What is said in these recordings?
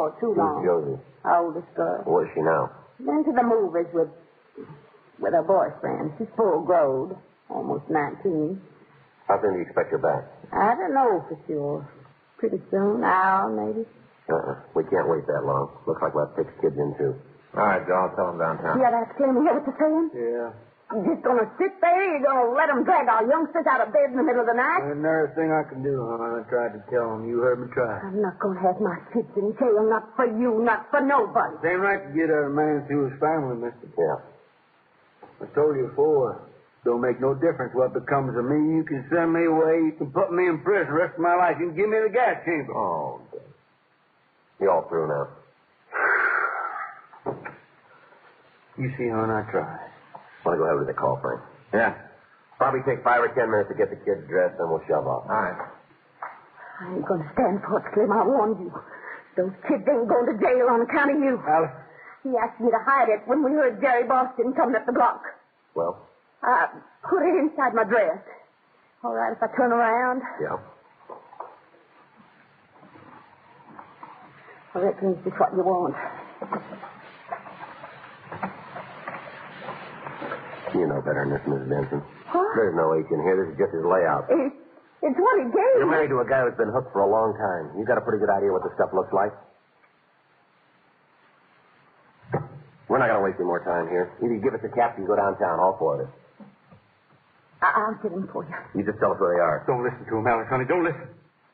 anymore too long. Who's Josie? Our oldest girl. What is she now? Went to the movies with her boyfriend. She's full growed, almost 19. How soon do you expect her back? I don't know for sure. Pretty soon, hour maybe. We can't wait that long. Looks like we'll have 6 kids in, too. All right, Joe, I'll tell them downtown. Yeah, that's clear. Hear what they're saying? Yeah. You just gonna sit there? You're gonna let them drag our youngsters out of bed in the middle of the night? There's a thing I can do, hon. I tried to tell them. You heard me try. I'm not gonna have my kids in jail. Not for you, not for nobody. It ain't right to get a man through his family, mister. Yeah. I told you before. Don't make no difference what becomes of me. You can send me away. You can put me in prison the rest of my life. You can give me the gas chamber. Oh, good. You all through now? You see, hon, I tried. Want to go ahead with the call, Frank? Yeah. Probably take 5 or 10 minutes to get the kids dressed, then we'll shove off. All right. I ain't gonna stand for it, Slim. I warned you. Those kids ain't going to jail on account of you. Alice? He asked me to hide it when we heard Jerry Boston coming up the block. Well? I put it inside my dress. All right if I turn around? Yeah. I reckon this is what you want. You know better than this, Mrs. Benson. What? There's no H in here. This is just his layout. It's what he gave You're me. married to a guy who's been hooked for a long time. You got a pretty good idea what the stuff looks like? We're not going to waste any more time here. Either you give us a cap or you go downtown, all 4 of us. I'll get him for you. You just tell us where they are. Don't listen to him, Alice, honey. Don't listen.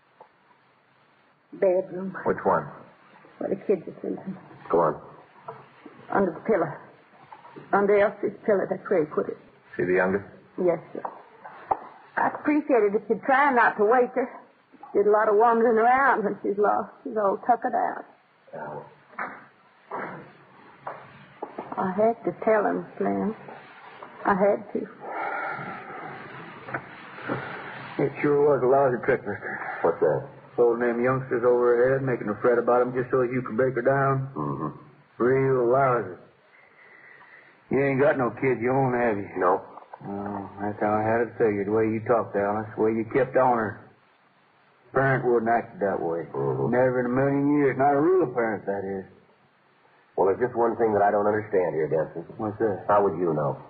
Bedroom, Which one? where the kids are sleeping. Go on. Under the pillow. Under Elsie's pillow. That's where he put it. See the youngest? Yes, sir. I'd appreciate it if you'd try not to wake her. Did a lot of wandering around when she's lost. She's all tuckered out. I had to tell him, Slim. I had to. It sure was a lousy trick, mister. What's that? Holding them youngsters over her head, making her fret about them just so you can break her down. Mm-hmm. Real lousy. You ain't got no kids you own, have you? No. Oh, that's how I had it figured. The way you talked, Alice. The way you kept on her. Parent wouldn't act that way. Mm-hmm. Never in a million years. Not a real parent, that is. Well, there's just one thing that I don't understand here, Denson. What's that? How would you know?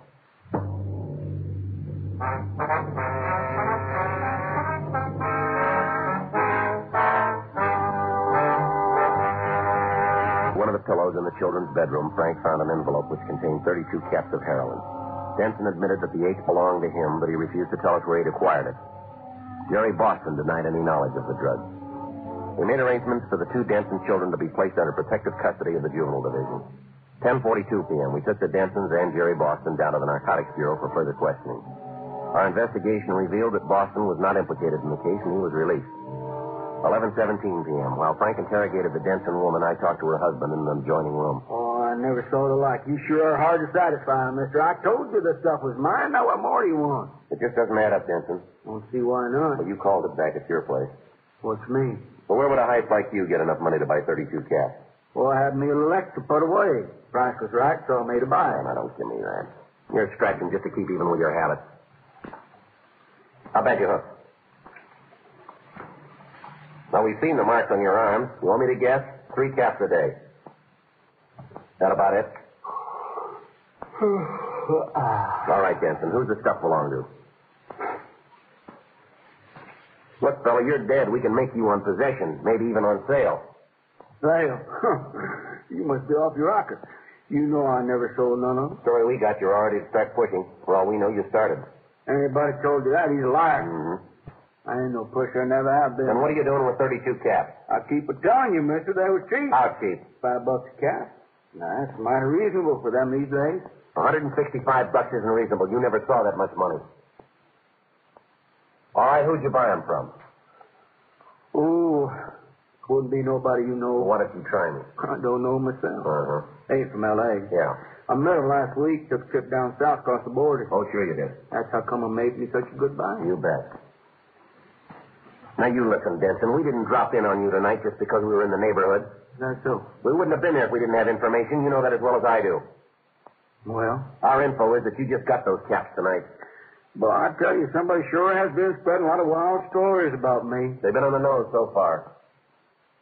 One of the pillows in the children's bedroom, Frank found an envelope which contained 32 caps of heroin. Denson admitted that the 8 belonged to him, but he refused to tell us where he'd acquired it. Jerry Boston denied any knowledge of the drugs. We made arrangements for the 2 Denson children to be placed under protective custody of the Juvenile Division. 10:42 p.m., we took the Densons and Jerry Boston down to the Narcotics Bureau for further questioning. Our investigation revealed that Boston was not implicated in the case, and he was released. 11:17 p.m., while Frank interrogated the Denson woman, I talked to her husband in the adjoining room. Oh, I never saw the like. You sure are hard to satisfy, mister. I told you the stuff was mine. Now what more do you want? It just doesn't add up, Denson. Don't see why not. Well, you called it back at your place. What's me? Well, where would a hype like you get enough money to buy 32 caps? Well, I had me a little extra put away. Price was right, so I made a buy. Now, don't give me that. You're extracting just to keep even with your habits. I'll bet you hook. Now, we've seen the marks on your arms. You want me to guess? 3 caps a day. That about it? All right, Denson. Who's the stuff belong to? Look, fella, you're dead. We can make you on possession, maybe even on sale. Sale? You must be off your rocker. You know I never sold none of them. Story we got, you're already to start pushing. For all we know, you started. Anybody told you that, he's a liar. Mm-hmm. I ain't no pusher, never have been. Then what are you doing with 32 caps? I keep a telling you, mister, they were cheap. How cheap? $5 a cap. Now, that's mighty reasonable for them these days. $165 isn't reasonable. You never saw that much money. All right, who'd you buy them from? Oh, wouldn't be nobody you know. Well, why don't you try me? I don't know myself. Uh-huh. Ain't from L.A. Yeah. I met him last week, took a trip down south across the border. Oh, sure you did. That's how come I made me such a good buy. You bet. Now, you listen, Denson. We didn't drop in on you tonight just because we were in the neighborhood. That's so. We wouldn't have been there if we didn't have information. You know that as well as I do. Well? Our info is that you just got those caps tonight. But I tell you, somebody sure has been spreading a lot of wild stories about me. They've been on the nose so far.